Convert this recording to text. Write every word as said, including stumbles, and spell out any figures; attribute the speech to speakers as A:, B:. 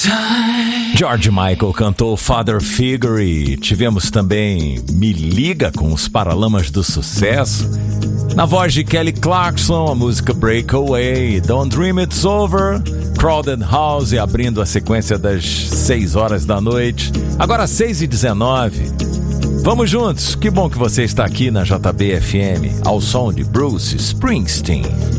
A: George Michael cantou Father Figure. Tivemos também Me Liga com os Paralamas do Sucesso. Na voz de Kelly Clarkson, a música Breakaway. Don't Dream It's Over. Crowded House abrindo a sequência das seis horas da noite. Agora seis e dezenove. Vamos juntos, que bom que você está aqui na J B F M, ao som de Bruce Springsteen.